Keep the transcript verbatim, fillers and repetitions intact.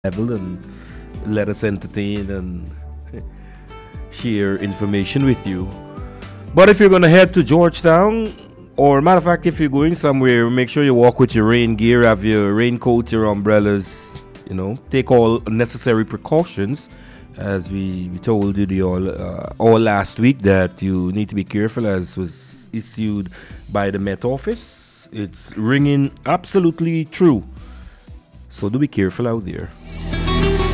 level and let us entertain and share information with you. But if you're going to head to Georgetown, or matter of fact, if you're going somewhere, make sure you walk with your rain gear, have your raincoat, your umbrellas, you know, take all necessary precautions. As we, we told you the all, uh, all last week that you need to be careful, as was issued by the Met Office. It's ringing absolutely true. So do be careful out there.